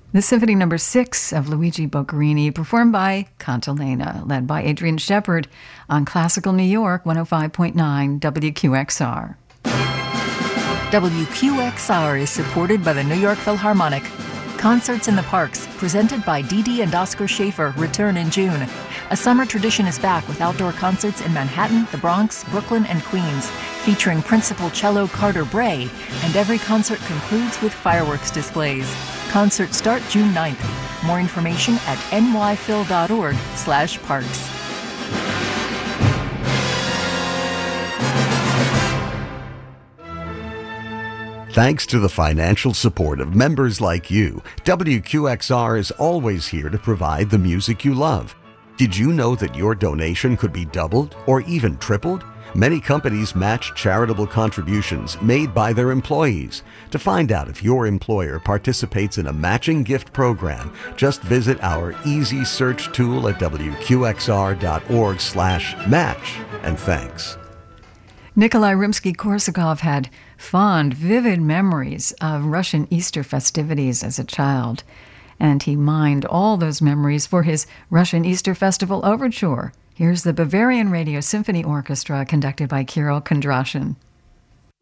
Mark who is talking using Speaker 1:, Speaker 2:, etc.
Speaker 1: The Symphony No. 6 of Luigi Boccherini, performed by Cantilena, led by Adrian Shepard on Classical New York 105.9 WQXR.
Speaker 2: WQXR is supported by the New York Philharmonic. Concerts in the Parks, presented by Dee Dee and Oscar Schaefer, return in June. A summer tradition is back with outdoor concerts in Manhattan, the Bronx, Brooklyn, and Queens, featuring principal cello Carter Bray, and every concert concludes with fireworks displays. Concerts start June 9th. More information at nyphil.org/parks.
Speaker 3: Thanks to the financial support of members like you, WQXR is always here to provide the music you love. Did you know that your donation could be doubled or even tripled? Many companies match charitable contributions made by their employees. To find out if your employer participates in a matching gift program, just visit our easy search tool at wqxr.org/match. And thanks.
Speaker 1: Nikolai Rimsky-Korsakov had fond, vivid memories of Russian Easter festivities as a child, and he mined all those memories for his Russian Easter Festival Overture. Here's the Bavarian Radio Symphony Orchestra conducted by Kirill Kondrashin.